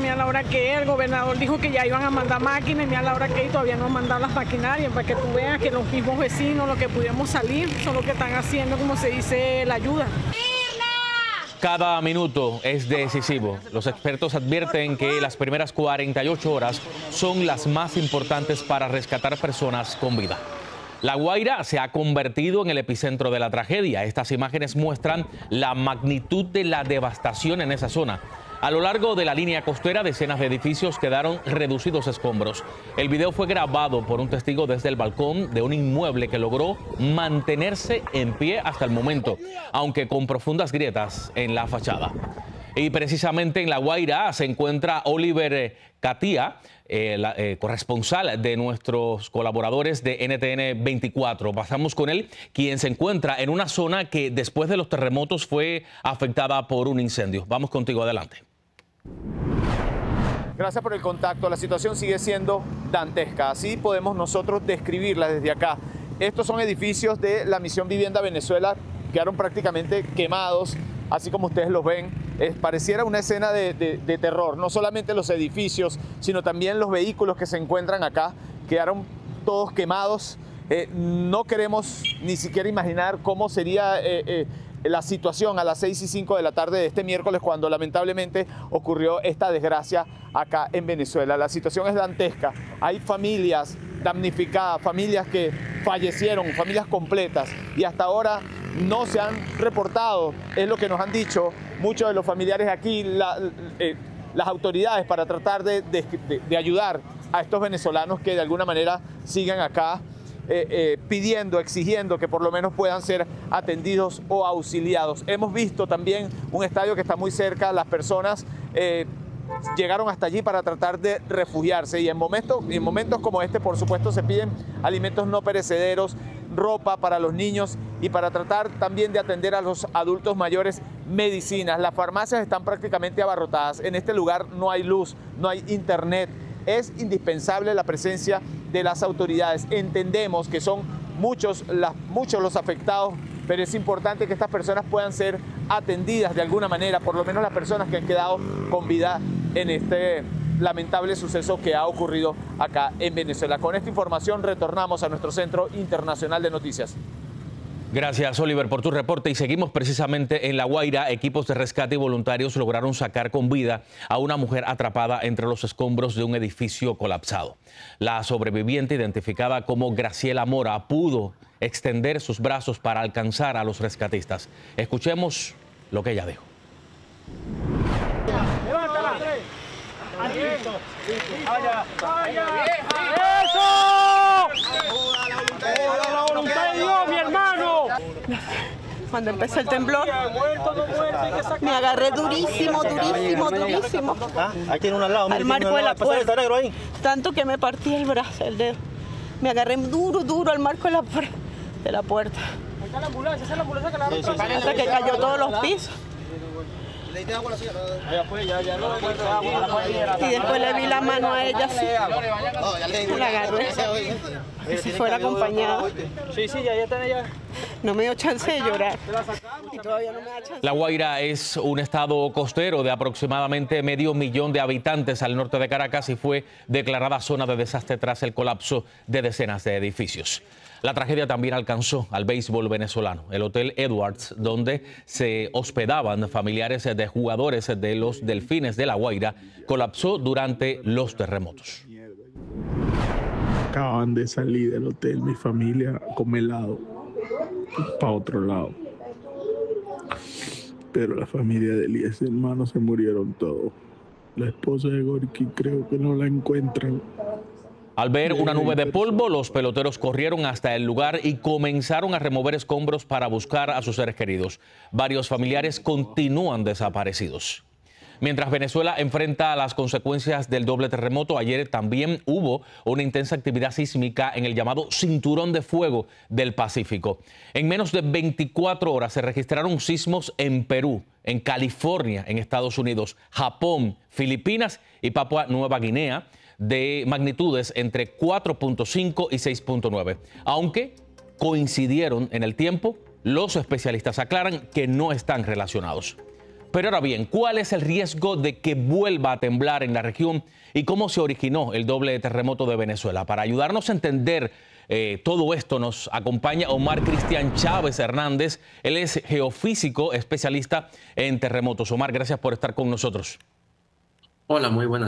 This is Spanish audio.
mira la hora que es, el gobernador dijo que ya iban a mandar máquinas, mira la hora que es, y todavía no han mandado las maquinarias, para que tú veas que los mismos vecinos, los que pudimos salir, son los que están haciendo, como se dice, la ayuda. Cada minuto es decisivo. Los expertos advierten que las primeras 48 horas son las más importantes para rescatar personas con vida. La Guaira se ha convertido en el epicentro de la tragedia. Estas imágenes muestran la magnitud de la devastación en esa zona. A lo largo de la línea costera, decenas de edificios quedaron reducidos a escombros. El video fue grabado por un testigo desde el balcón de un inmueble que logró mantenerse en pie hasta el momento, aunque con profundas grietas en la fachada. Y precisamente en La Guaira se encuentra Oliver Katia, corresponsal de nuestros colaboradores de NTN 24. Pasamos con él, quien se encuentra en una zona que después de los terremotos fue afectada por un incendio. Vamos contigo, adelante. Gracias por el contacto. La situación sigue siendo dantesca. Así podemos nosotros describirla desde acá. Estos son edificios de la Misión Vivienda Venezuela, quedaron prácticamente quemados, así como ustedes los ven. Pareciera una escena de terror. No solamente los edificios, sino también los vehículos que se encuentran acá quedaron todos quemados. No queremos ni siquiera imaginar cómo sería la situación a las 6:05 de la tarde de este miércoles, cuando lamentablemente ocurrió esta desgracia acá en Venezuela. La situación es dantesca. Hay familias damnificadas, familias que fallecieron, familias completas, y hasta ahora no se han reportado, es lo que nos han dicho muchos de los familiares aquí, las autoridades, para tratar de ayudar a estos venezolanos que de alguna manera sigan acá pidiendo, exigiendo que por lo menos puedan ser atendidos o auxiliados. Hemos visto también un estadio que está muy cerca, las personas llegaron hasta allí para tratar de refugiarse, y en momentos como este, por supuesto, se piden alimentos no perecederos, ropa para los niños, y para tratar también de atender a los adultos mayores, medicinas. Las farmacias están prácticamente abarrotadas. En este lugar no hay luz, no hay internet. Es indispensable la presencia de las autoridades. Entendemos que son muchos los afectados, pero es importante que estas personas puedan ser atendidas de alguna manera, por lo menos las personas que han quedado con vida en este lamentable suceso que ha ocurrido acá en Venezuela. Con esta información retornamos a nuestro Centro Internacional de Noticias. Gracias, Oliver, por tu reporte. Y seguimos precisamente en La Guaira. Equipos de rescate y voluntarios lograron sacar con vida a una mujer atrapada entre los escombros de un edificio colapsado. La sobreviviente, identificada como Graciela Mora, pudo extender sus brazos para alcanzar a los rescatistas. Escuchemos lo que ella dijo. ¡Levántala! ¡Eso! ¡La voluntad de Dios, mi hermano! Cuando empezó el temblor, me agarré durísimo. Ahí tiene uno al lado. Al marco de la puerta. Negro ahí. Tanto que me partí el brazo, el dedo. Me agarré duro al marco de la puerta. Ahí está la ambulancia, esa es la ambulancia que la arrastró. Hasta que cayó todos los pisos. Y después le vi la mano a ella así. La agarré. Que si fuera acompañada. Sí, ya está ella. No me dio chance de llorar. Y todavía no me da chance. La Guaira es un estado costero de aproximadamente 500,000 de habitantes al norte de Caracas y fue declarada zona de desastre tras el colapso de decenas de edificios. La tragedia también alcanzó al béisbol venezolano. El Hotel Edwards, donde se hospedaban familiares de jugadores de los Delfines de La Guaira, colapsó durante los terremotos. Acaban de salir del hotel, mi familia, con helado para otro lado. Pero la familia de Elías, hermanos, se murieron todos. La esposa de Gorky creo que no la encuentran. Al ver una nube de polvo, los peloteros corrieron hasta el lugar y comenzaron a remover escombros para buscar a sus seres queridos. Varios familiares continúan desaparecidos. Mientras Venezuela enfrenta las consecuencias del doble terremoto, ayer también hubo una intensa actividad sísmica en el llamado Cinturón de Fuego del Pacífico. En menos de 24 horas se registraron sismos en Perú, en California, en Estados Unidos, Japón, Filipinas y Papua Nueva Guinea, de magnitudes entre 4.5 y 6.9. Aunque coincidieron en el tiempo, los especialistas aclaran que no están relacionados. Pero ahora bien, ¿cuál es el riesgo de que vuelva a temblar en la región y cómo se originó el doble terremoto de Venezuela? Para ayudarnos a entender todo esto nos acompaña Omar Cristian Chávez Hernández. Él es geofísico especialista en terremotos. Omar, gracias por estar con nosotros. Hola, muy buenas